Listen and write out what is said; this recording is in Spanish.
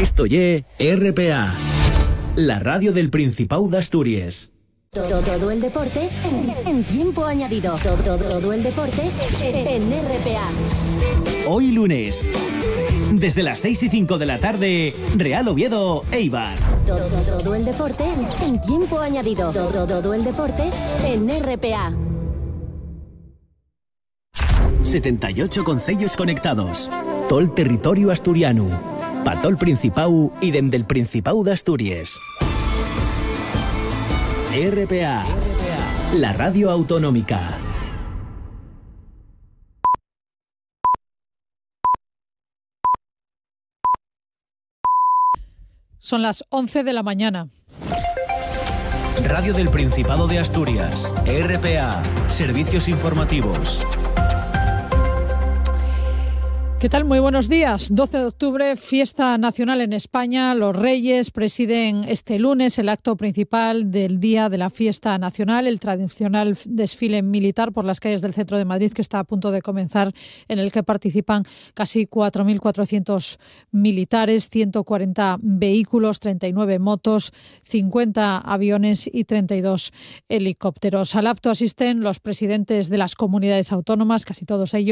Esto ye RPA, la radio del Principado de Asturias. Todo el deporte en tiempo añadido. Todo el deporte en RPA. Hoy lunes, desde las 6:05 de la tarde, Real Oviedo, Eibar. Todo el deporte en tiempo añadido. Todo el deporte en RPA. 78 concellos conectados. Todo el territorio asturiano. Pa' todo el Principau y dende el Principau de Asturias. RPA, la radio autonómica. Son las 11 de la mañana. Radio del Principado de Asturias. RPA, servicios informativos. ¿Qué tal? Muy buenos días. 12 de octubre, fiesta nacional en España. Los Reyes presiden este lunes el acto principal del día de la fiesta nacional, el tradicional desfile militar por las calles del centro de Madrid que está a punto de comenzar, en el que participan casi 4.400 militares, 140 vehículos, 39 motos, 50 aviones y 32 helicópteros. Al acto asisten los presidentes de las comunidades autónomas, casi todos ellos